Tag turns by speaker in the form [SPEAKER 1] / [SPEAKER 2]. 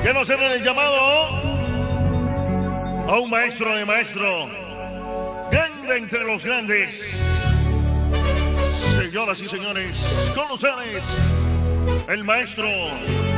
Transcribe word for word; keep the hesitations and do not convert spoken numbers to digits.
[SPEAKER 1] Quiero hacerle el llamado a un maestro de maestro, grande entre los grandes. Señoras y señores, con ustedes, el maestro